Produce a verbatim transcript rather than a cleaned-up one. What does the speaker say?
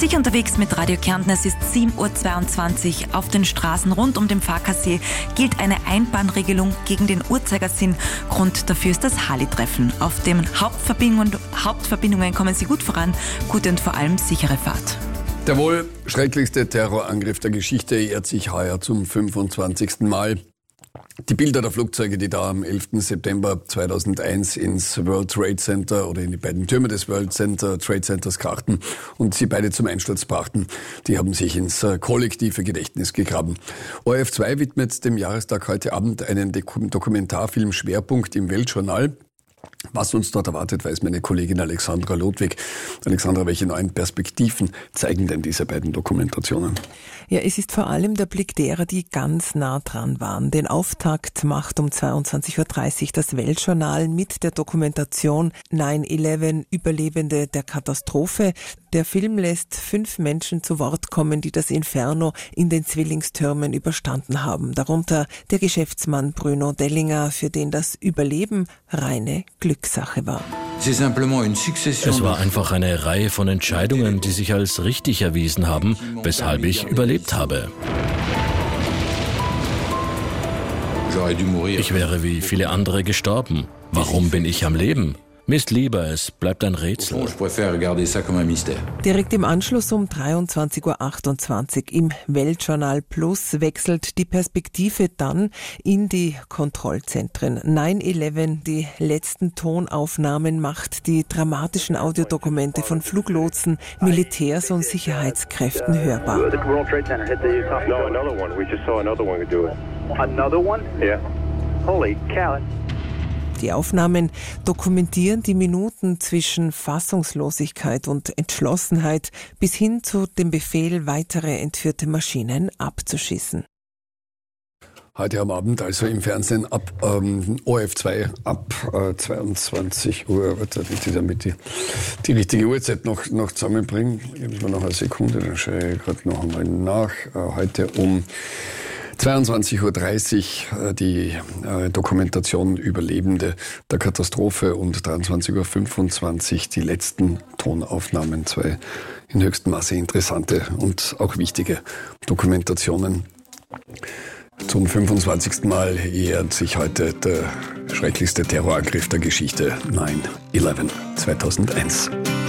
Sicher unterwegs mit Radio Kärnten. Es ist sieben Uhr zweiundzwanzig. Auf den Straßen rund um den Farkasee gilt eine Einbahnregelung gegen den Uhrzeigersinn. Grund dafür ist das Halli-Treffen. Auf den Hauptverbindungen, Hauptverbindungen kommen Sie gut voran. Gute und vor allem sichere Fahrt. Der wohl schrecklichste Terrorangriff der Geschichte jährt sich heuer zum fünfundzwanzigsten Mal. Die Bilder der Flugzeuge, die da am elften September zweitausendeins ins World Trade Center oder in die beiden Türme des World Center, Trade Centers krachten und sie beide zum Einsturz brachten, die haben sich ins kollektive Gedächtnis gegraben. O R F zwei widmet dem Jahrestag heute Abend einen Dokumentarfilm Schwerpunkt im Weltjournal. Was uns dort erwartet, weiß meine Kollegin Alexandra Ludwig. Alexandra, welche neuen Perspektiven zeigen denn diese beiden Dokumentationen? Ja, es ist vor allem der Blick derer, die ganz nah dran waren. Den Auftakt macht um zweiundzwanzig Uhr dreißig das Weltjournal mit der Dokumentation neun elf Überlebende der Katastrophe. Der Film lässt fünf Menschen zu Wort kommen, die das Inferno in den Zwillingstürmen überstanden haben. Darunter der Geschäftsmann Bruno Dellinger, für den das Überleben reine Glückssache war. Es war einfach eine Reihe von Entscheidungen, die sich als richtig erwiesen haben, weshalb ich überlebt habe. Ich wäre wie viele andere gestorben. Warum bin ich am Leben? Mir ist lieber, es bleibt ein Rätsel. Direkt im Anschluss um dreiundzwanzig Uhr achtundzwanzig im Weltjournal Plus wechselt die Perspektive dann in die Kontrollzentren. neun elf, die letzten Tonaufnahmen, macht die dramatischen Audiodokumente von Fluglotsen, Militärs und Sicherheitskräften hörbar. Die Aufnahmen dokumentieren die Minuten zwischen Fassungslosigkeit und Entschlossenheit bis hin zu dem Befehl, weitere entführte Maschinen abzuschießen. Heute am Abend, also im Fernsehen ab ähm, O R F zwei ab äh, zweiundzwanzig Uhr. Warte, ich damit die, die richtige Uhrzeit noch, noch zusammenbringen. Geben Sie mir noch eine Sekunde, dann schaue ich gerade noch einmal nach. Äh, heute um zweiundzwanzig Uhr dreißig äh, die äh, Dokumentation Überlebende der Katastrophe und dreiundzwanzig Uhr fünfundzwanzig die letzten Tonaufnahmen. Zwei in höchstem Maße interessante und auch wichtige Dokumentationen. Zum fünfundzwanzigsten Mal jährt sich heute der schrecklichste Terrorangriff der Geschichte, neun elf zweitausendeins.